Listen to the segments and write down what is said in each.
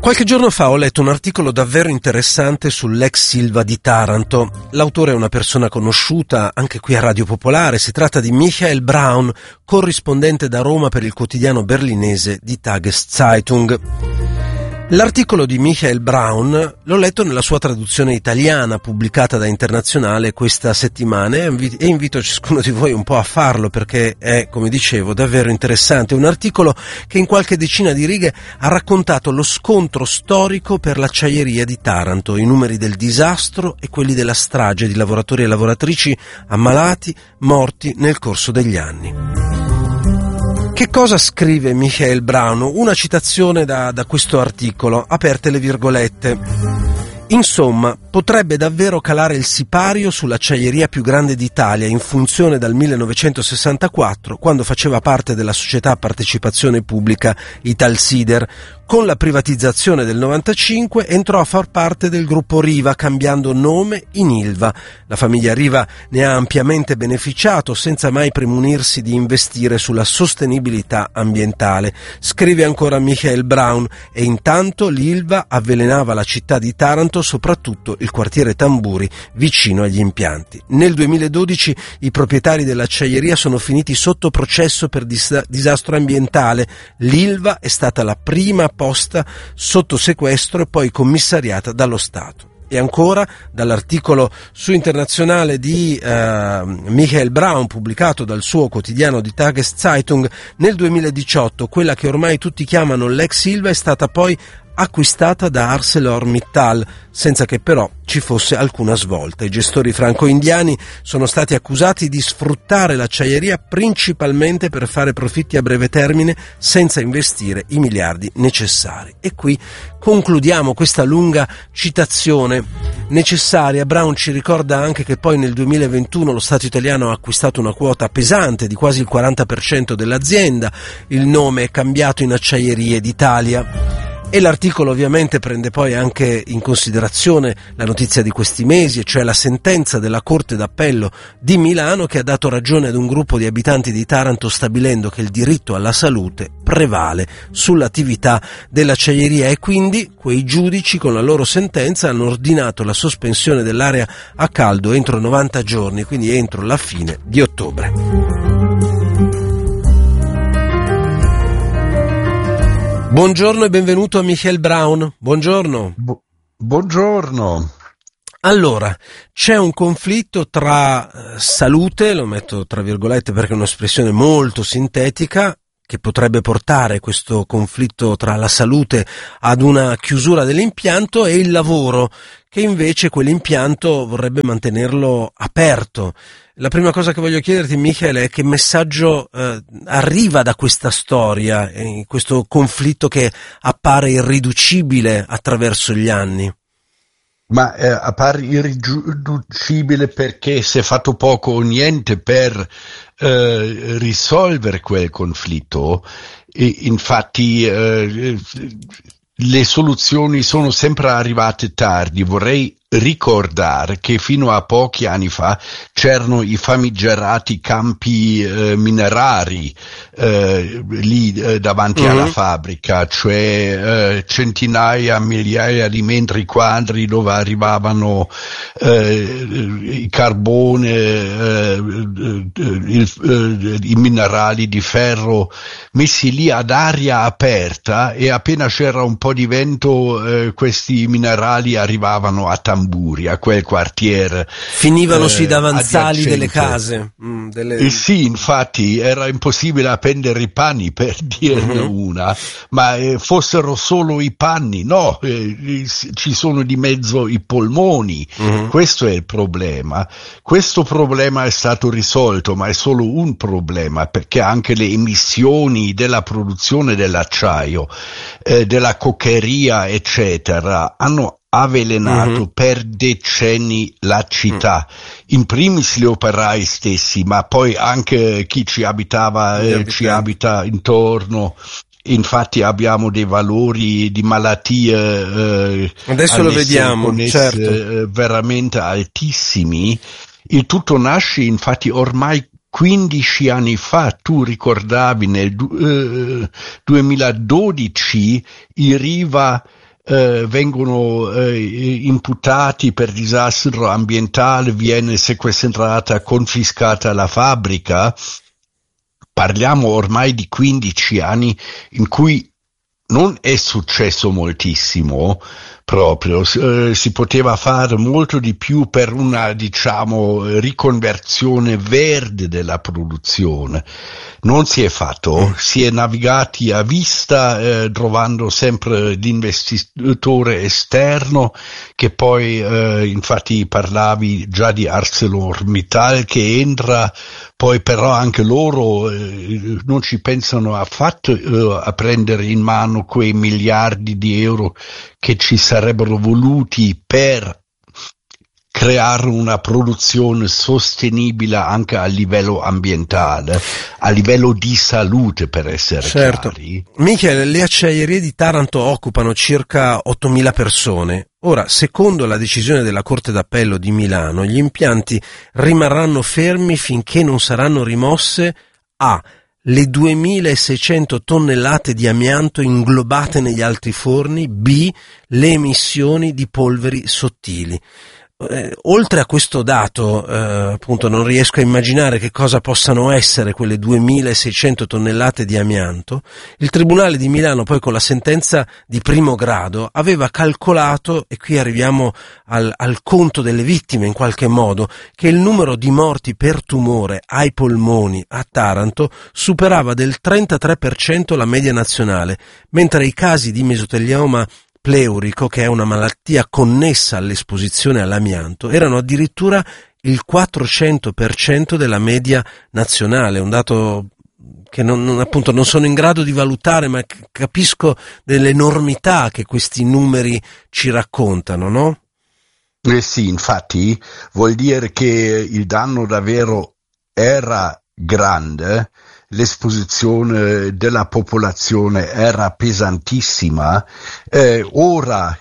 Qualche giorno fa ho letto un articolo davvero interessante sull'ex Silva di Taranto. L'autore è una persona conosciuta anche qui a Radio Popolare. Si tratta di Michael Braun, corrispondente da Roma per il quotidiano berlinese Die Tageszeitung. L'articolo di Michael Braun l'ho letto nella sua traduzione italiana pubblicata da Internazionale questa settimana e invito ciascuno di voi un po' a farlo perché è, come dicevo, davvero interessante. Un articolo che in qualche decina di righe ha raccontato lo scontro storico per l'acciaieria di Taranto, i numeri del disastro e quelli della strage di lavoratori e lavoratrici ammalati, morti nel corso degli anni. Che cosa scrive Michael Braun? Una citazione da questo articolo, aperte le virgolette. Insomma, potrebbe davvero calare il sipario sull'acciaieria più grande d'Italia in funzione dal 1964, quando faceva parte della società a partecipazione pubblica Italsider. Con la privatizzazione del 95 entrò a far parte del gruppo Riva, cambiando nome in Ilva. La famiglia Riva ne ha ampiamente beneficiato senza mai premunirsi di investire sulla sostenibilità ambientale. Scrive ancora Michael Braun, e intanto l'Ilva avvelenava la città di Taranto, soprattutto il quartiere Tamburi, vicino agli impianti. Nel 2012 i proprietari dell'acciaieria sono finiti sotto processo per disastro ambientale. L'Ilva è stata la prima posta sotto sequestro e poi commissariata dallo Stato. E ancora, dall'articolo su Internazionale di Michael Braun, pubblicato dal suo quotidiano Die Tageszeitung, nel 2018 quella che ormai tutti chiamano l'ex Ilva è stata poi acquistata da ArcelorMittal, senza che però ci fosse alcuna svolta. I gestori franco-indiani sono stati accusati di sfruttare l'acciaieria principalmente per fare profitti a breve termine senza investire i miliardi necessari. E qui concludiamo questa lunga citazione necessaria. Braun ci ricorda anche che poi nel 2021 lo Stato italiano ha acquistato una quota pesante di quasi il 40% dell'azienda, il nome è cambiato in Acciaierie d'Italia. E l'articolo ovviamente prende poi anche in considerazione la notizia di questi mesi, e cioè la sentenza della Corte d'Appello di Milano che ha dato ragione ad un gruppo di abitanti di Taranto stabilendo che il diritto alla salute prevale sull'attività dell'acciaieria, e quindi quei giudici con la loro sentenza hanno ordinato la sospensione dell'area a caldo entro 90 giorni, quindi entro la fine di ottobre. Buongiorno e benvenuto a Michael Braun. Buongiorno. Buongiorno. Allora, c'è un conflitto tra salute, lo metto tra virgolette perché è un'espressione molto sintetica, che potrebbe portare questo conflitto tra la salute ad una chiusura dell'impianto, e il lavoro, che invece quell'impianto vorrebbe mantenerlo aperto. La prima cosa che voglio chiederti, Michael, è che messaggio arriva da questa storia, questo conflitto che appare irriducibile attraverso gli anni? Ma appare irriducibile perché si è fatto poco o niente per risolvere quel conflitto, e infatti le soluzioni sono sempre arrivate tardi. Vorrei ricordare che fino a pochi anni fa c'erano i famigerati campi minerari lì davanti alla fabbrica, cioè centinaia, migliaia di metri quadri dove arrivavano il carbone, i minerali di ferro messi lì ad aria aperta, e appena c'era un po' di vento questi minerali arrivavano a Tamburi, a quel quartiere. Finivano sui davanzali adiacente delle case. Sì, infatti era impossibile appendere i panni, per dirne una, ma fossero solo i panni, no, ci sono di mezzo i polmoni. Questo è il problema. Questo problema è stato risolto, ma è solo un problema, perché anche le emissioni della produzione dell'acciaio, della coccheria, eccetera, hanno avvelenato per decenni la città, in primis gli operai stessi, ma poi anche chi ci abitava, ci abita intorno. Infatti abbiamo dei valori di malattie adesso lo vediamo, certo, veramente altissimi. Il tutto nasce infatti ormai 15 anni fa. Tu ricordavi nel 2012 i Riva vengono imputati per disastro ambientale, viene sequestrata, confiscata la fabbrica. Parliamo ormai di 15 anni in cui non è successo moltissimo proprio, si poteva fare molto di più per una, diciamo, riconversione verde della produzione. Non si è fatto, si è navigati a vista, trovando sempre l'investitore esterno, che poi, infatti parlavi già di ArcelorMittal che entra, poi però anche loro non ci pensano affatto a prendere in mano quei miliardi di euro che ci sarebbero voluti per creare una produzione sostenibile anche a livello ambientale, a livello di salute, per essere chiari. Michele, le acciaierie di Taranto occupano circa 8.000 persone. Ora, secondo la decisione della Corte d'Appello di Milano, gli impianti rimarranno fermi finché non saranno rimosse le 2.600 tonnellate di amianto inglobate negli altri forni, le emissioni di polveri sottili. Oltre a questo dato, appunto, non riesco a immaginare che cosa possano essere quelle 2.600 tonnellate di amianto. Il Tribunale di Milano poi con la sentenza di primo grado aveva calcolato, e qui arriviamo al conto delle vittime in qualche modo, che il numero di morti per tumore ai polmoni a Taranto superava del 33% la media nazionale, mentre i casi di mesotelioma pleurico, che è una malattia connessa all'esposizione all'amianto, erano addirittura il 400% della media nazionale, un dato che appunto non sono in grado di valutare, ma capisco dell'enormità che questi numeri ci raccontano, no? Sì, infatti vuol dire che il danno davvero era grande, l'esposizione della popolazione era pesantissima. Ora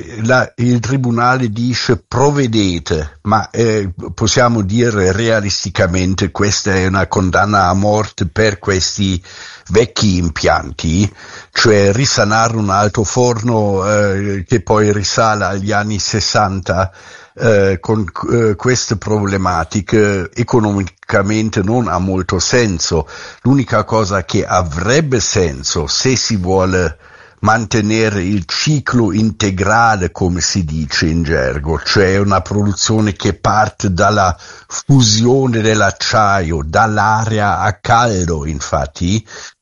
il tribunale dice provvedete, ma possiamo dire realisticamente questa è una condanna a morte per questi vecchi impianti, cioè risanare un altoforno che poi risale agli anni 60 con queste problematiche economicamente non ha molto senso. L'unica cosa che avrebbe senso, se si vuole mantenere il ciclo integrale, come si dice in gergo, cioè una produzione che parte dalla fusione dell'acciaio, dall'aria a caldo, infatti,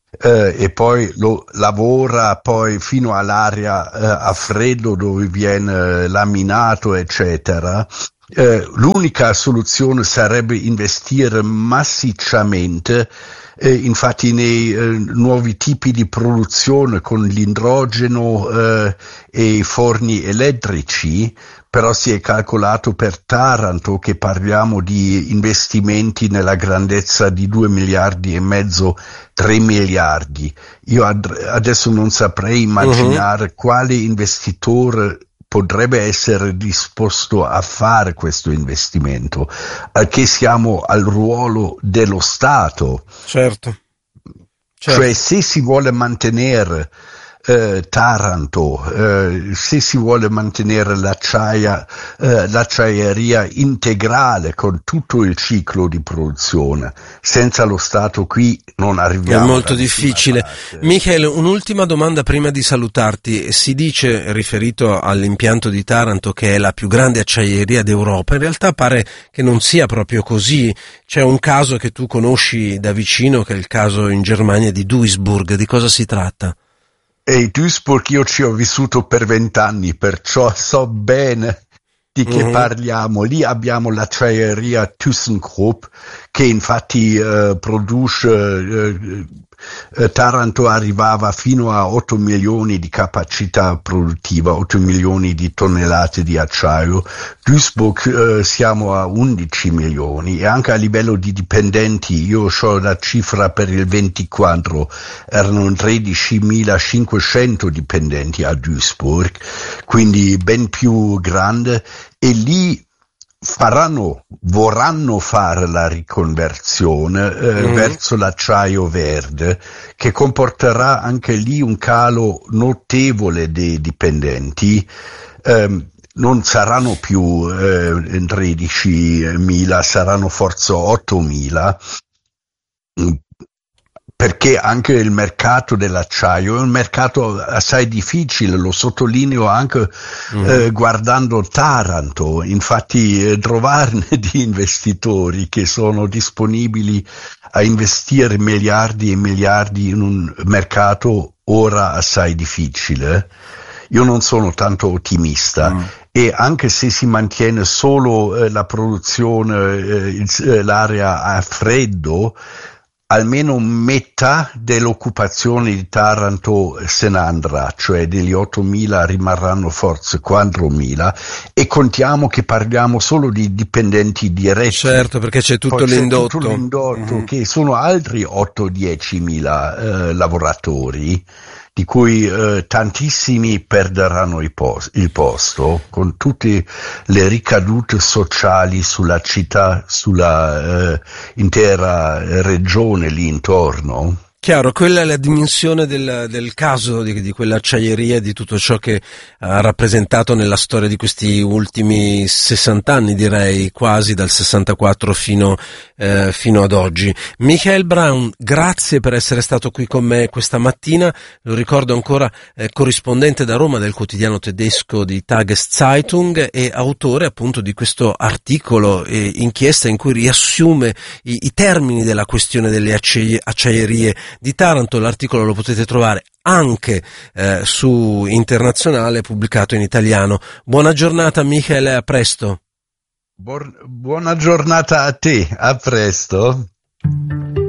e poi lo lavora poi fino all'aria a freddo dove viene laminato, eccetera. L'unica soluzione sarebbe investire massicciamente, infatti nei nuovi tipi di produzione con l'idrogeno e i forni elettrici, però si è calcolato per Taranto che parliamo di investimenti nella grandezza di 2 miliardi e mezzo, 3 miliardi. Io adesso non saprei immaginare quale investitore potrebbe essere disposto a fare questo investimento, che siamo al ruolo dello Stato. Certo. Cioè se si vuole mantenere Taranto, se si vuole mantenere l'acciaieria integrale con tutto il ciclo di produzione, senza lo Stato qui non arriviamo. È molto difficile. Michele, un'ultima domanda prima di salutarti. Si dice, riferito all'impianto di Taranto, che è la più grande acciaieria d'Europa. In realtà pare che non sia proprio così. C'è un caso che tu conosci da vicino, che è il caso in Germania di Duisburg. Di cosa si tratta? E Duisburg io ci ho vissuto per 20 anni, perciò so bene di che parliamo. Lì abbiamo l'acciaieria ThyssenKrupp che infatti produce, Taranto arrivava fino a 8 milioni di capacità produttiva, 8 milioni di tonnellate di acciaio. Duisburg siamo a 11 milioni e anche a livello di dipendenti, io ho la cifra per il 24, erano 13.500 dipendenti a Duisburg, quindi ben più grande, e lì vorranno fare la riconversione verso l'acciaio verde, che comporterà anche lì un calo notevole dei dipendenti. Non saranno più 13.000, saranno forse 8.000, perché anche il mercato dell'acciaio è un mercato assai difficile, lo sottolineo anche guardando Taranto. Infatti trovarne di investitori che sono disponibili a investire miliardi e miliardi in un mercato ora assai difficile. Io non sono tanto ottimista, e anche se si mantiene solo la produzione, l'area a freddo, almeno metà dell'occupazione di Taranto se ne andrà, cioè degli 8.000 rimarranno forse 4.000, e contiamo che parliamo solo di dipendenti diretti. Certo, perché c'è tutto l'indotto. Tutto l'indotto, che sono altri 8-10.000 lavoratori, di cui tantissimi perderanno il posto, con tutte le ricadute sociali sulla città, sulla intera regione lì intorno. Chiaro, quella è la dimensione del caso di quell'acciaieria e di tutto ciò che ha rappresentato nella storia di questi ultimi 60 anni, direi, quasi dal 64 fino ad oggi. Michael Braun, grazie per essere stato qui con me questa mattina. Lo ricordo ancora, corrispondente da Roma del quotidiano tedesco di Tageszeitung e autore appunto di questo articolo inchiesta in cui riassume i termini della questione delle acciaierie di Taranto. L'articolo lo potete trovare anche su Internazionale, pubblicato in italiano. Buona giornata Michael, a presto. Buona giornata a te, a presto.